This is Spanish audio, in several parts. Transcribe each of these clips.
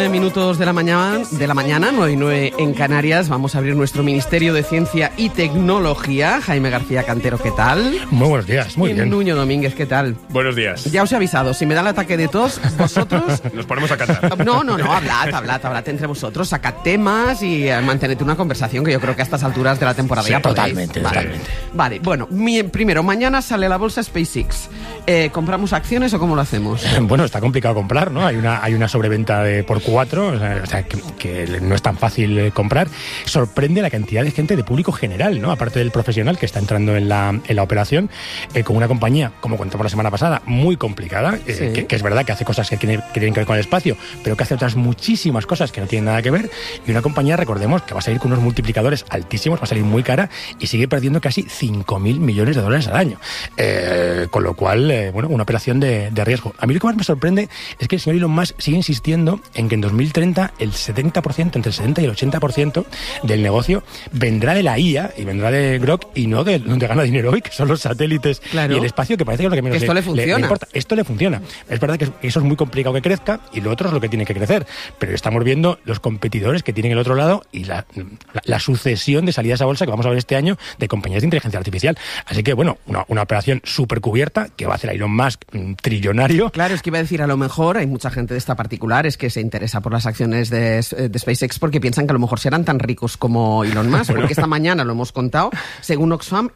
9:09 de la mañana, 9:09 en Canarias. Vamos a abrir nuestro Ministerio de Ciencia y Tecnología. Jaime García Cantero, ¿qué tal? Muy buenos días, muy bien. Nuño Domínguez, ¿qué tal? Buenos días. Ya os he avisado, si me da el ataque de tos, vosotros... Nos ponemos a cantar. No, hablad entre vosotros, sacad temas y mantened una conversación que yo creo que a estas alturas de la temporada sí, ya podéis. Totalmente. Vale, bueno, primero, mañana sale la bolsa SpaceX. ¿Compramos acciones o cómo lo hacemos? Bueno, está complicado comprar, ¿no? Hay una sobreventa por 4, o sea que no es tan fácil comprar. Sorprende la cantidad de gente de público general, ¿no? Aparte del profesional que está entrando en la operación, con una compañía, como contamos la semana pasada, muy complicada, sí. que es verdad que hace cosas que tienen que ver con el espacio, pero que hace otras muchísimas cosas que no tienen nada que ver, y una compañía, recordemos, que va a salir con unos multiplicadores altísimos, va a salir muy cara y sigue perdiendo casi $5.000 millones al año. Con lo cual, una operación de riesgo. A mí lo que más me sorprende es que el señor Elon Musk sigue insistiendo en que en 2030 el 70%, entre el 70 y el 80% del negocio vendrá de la IA y vendrá de Grok y no de donde gana dinero hoy, que son los satélites y el espacio, que parece que es lo que menos le importa. Esto le funciona. Es verdad que eso es muy complicado que crezca y lo otro es lo que tiene que crecer, pero estamos viendo los competidores que tienen el otro lado y la sucesión de salidas a bolsa que vamos a ver este año de compañías de inteligencia artificial. Así que, una operación súper cubierta que va a hacer a Elon Musk trillonario. Claro, es que iba a decir, a lo mejor hay mucha gente de esta particular es que se interesa por las acciones de SpaceX porque piensan que a lo mejor serán tan ricos como Elon Musk, porque esta mañana lo hemos contado, según Oxfam,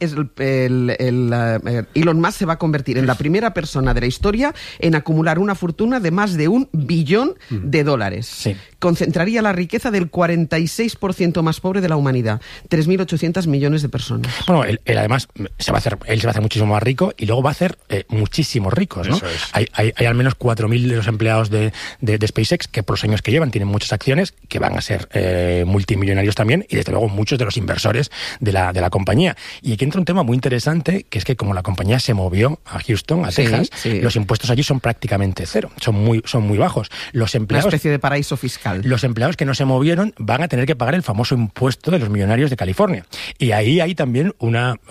Elon Musk se va a convertir en la primera persona de la historia en acumular una fortuna de más de $1 billón. Sí. Concentraría la riqueza del 46% más pobre de la humanidad, 3.800 millones de personas. Bueno, él además se va a hacer muchísimo más rico y luego va a hacer muchísimos ricos, ¿no? Eso es. Hay al menos 4.000 de los empleados de SpaceX que por los años que llevan tienen muchas acciones que van a ser multimillonarios también, y desde luego muchos de los inversores de la compañía. Y aquí entra un tema muy interesante, que es que como la compañía se movió a Houston, a Texas, los impuestos allí son prácticamente cero, son muy bajos. Los empleados, una especie de paraíso fiscal. Los empleados que no se movieron van a tener que pagar el famoso impuesto de los millonarios de California. Y ahí hay también una